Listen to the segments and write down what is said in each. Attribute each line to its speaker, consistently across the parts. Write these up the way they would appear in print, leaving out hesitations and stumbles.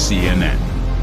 Speaker 1: CNN.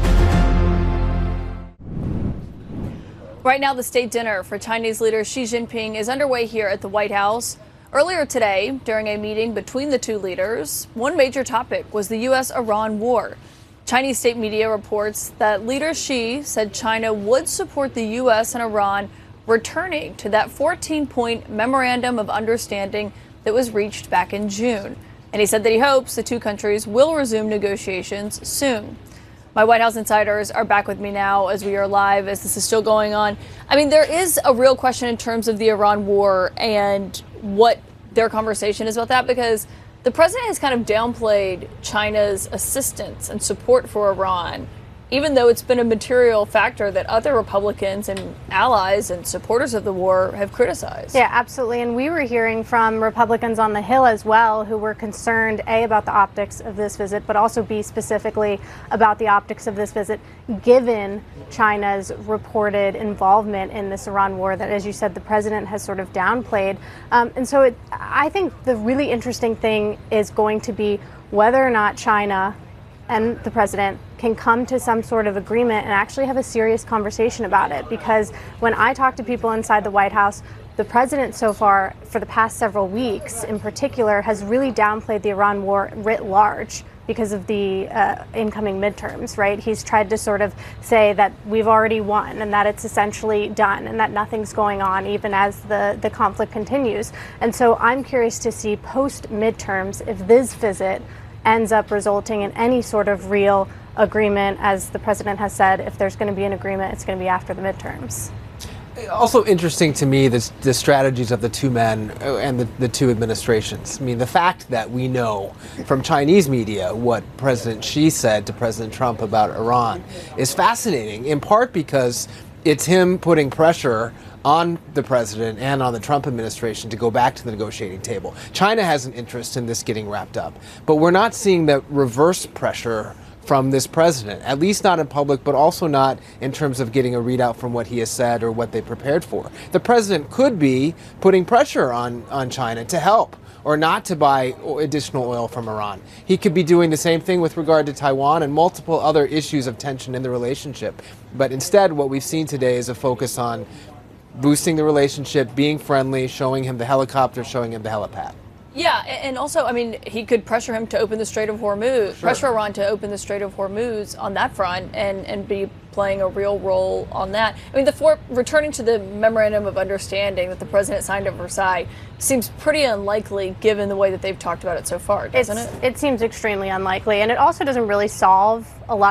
Speaker 2: Right now, the state dinner for Chinese leader Xi Jinping is underway here at the White House. Earlier today, during a meeting between the two leaders, one major topic was the U.S.-Iran war. Chinese state media reports that leader Xi said China would support the U.S. and Iran returning to that 14-point memorandum of understanding that was reached back in June. And he said that he hopes the two countries will resume negotiations soon. My White House insiders are back with me now as we are live, as this is still going on. I mean, there is a real question in terms of the Iran war and what their conversation is about that, because the president has kind of downplayed China's assistance and support for Iran, even though it's been a material factor that other Republicans and allies and supporters of the war have criticized.
Speaker 3: Yeah, absolutely. And we were hearing from Republicans on the Hill as well, who were concerned, A, about the optics of this visit, but also B, specifically about the optics of this visit, given China's reported involvement in this Iran war that, as you said, the president has sort of downplayed. And so I think the really interesting thing is going to be whether or not China and the president can come to some sort of agreement and actually have a serious conversation about it. Because when I talk to people inside the White House, the president so far, for the past several weeks in particular, has really downplayed the Iran war writ large because of the incoming midterms, right? He's tried to sort of say that we've already won and that it's essentially done and that nothing's going on even as the conflict continues. And so I'm curious to see post-midterms if this visit ends up resulting in any sort of real agreement. As the president has said, if there's going to be an agreement, it's going to be after the midterms.
Speaker 4: Also interesting to me, the strategies of the two men and the two administrations. I mean, the fact that we know from Chinese media what President Xi said to President Trump about Iran is fascinating, in part because it's him putting pressure on the president and on the Trump administration to go back to the negotiating table. China has an interest in this getting wrapped up, but we're not seeing the reverse pressure from this president, at least not in public, but also not in terms of getting a readout from what he has said or what they prepared for. The president could be putting pressure on China to help or not to buy additional oil from Iran. He could be doing the same thing with regard to Taiwan and multiple other issues of tension in the relationship. But instead, what we've seen today is a focus on boosting the relationship, being friendly, showing him the helicopter, showing him the helipad.
Speaker 2: Yeah, and also, I mean, he could pressure him to open the Strait of Hormuz, pressure Iran to open the Strait of Hormuz on that front and be playing a real role on that. I mean, returning to the memorandum of understanding that the president signed at Versailles seems pretty unlikely given the way that they've talked about it so far, doesn't it?
Speaker 3: It seems extremely unlikely, and it also doesn't really solve a lot